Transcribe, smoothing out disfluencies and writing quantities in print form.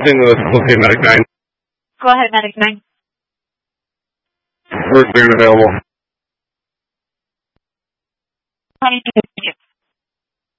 St. Louis, okay, Medic 9. Go ahead, Medic 9. We're clear and available. 22.